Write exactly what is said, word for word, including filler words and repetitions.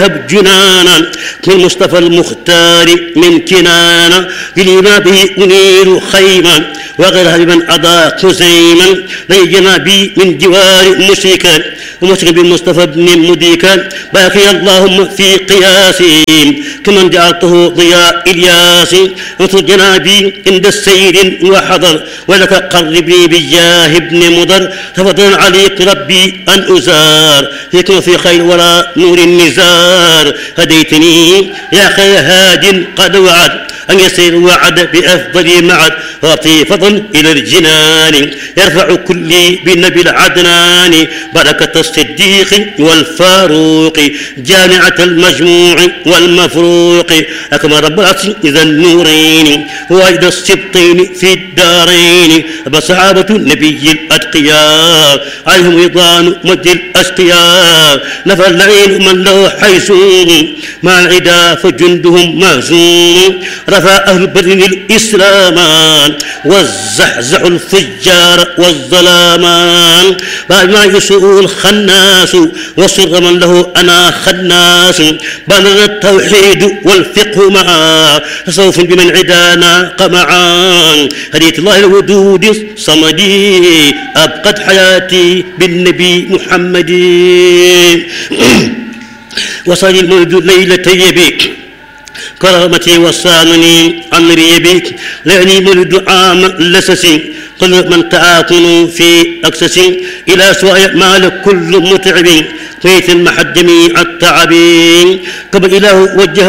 هب جنانا كالمصطفى المختار من كنانا بلما به أنير خيما وغيرها بمن أضاء خزيما ليجنا بي من جوار مشركا ومشرك بالمصطفى بن مديكا باقي اللهم في قياسي كمن جعلته ضياء إلياس وترجنا بي عند السير وحضر ولك قربني بالجاه ابن مضر تفضل عليك ربي أن أزار فيكم في خير ولا نور النزار هديتني يا خير هاد قد وعد أن يسير وعد بأفضل معد وأعطي فضل إلى الجنان يرفع كلي بالنبي العدنان بركة الصديق والفاروق جامعة المجموع والمفروق أكمل رب العرش إذا النورين وإذا السبطين في الدارين بصحابة النبي الأتقياء عليهم رضوان مجد الأشقياء نفى اللعين من له حيزون مع العدا فجندهم مهزوم رفع أهل بدر الإسلامان والزحزح الفجار والظلامان بعد ما يسوء الخناس وصر من له أنا خناس بلغ التوحيد والفقه معا تصوف بمن عدانا قمعان هدية الله الودود الصمدي أبقت حياتي بالنبي محمد وصل المولد ليلتي بك كرامتي وصانني عمري بك لأني مولد عام لسسي قل من تعاقن في أكسس إلى سواء مال كل متعب بيت المحجم التعب قبل إله وجه